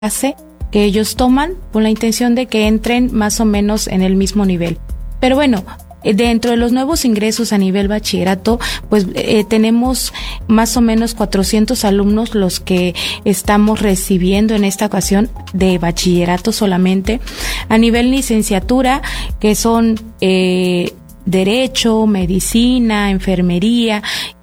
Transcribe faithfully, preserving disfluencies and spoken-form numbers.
clase que ellos toman con la intención de que entren más o menos en el mismo nivel. Pero bueno, dentro de los nuevos ingresos a nivel bachillerato, pues eh, tenemos más o menos cuatrocientos alumnos los que estamos recibiendo en esta ocasión de bachillerato solamente. A nivel licenciatura, que son eh, Derecho, Medicina, Enfermería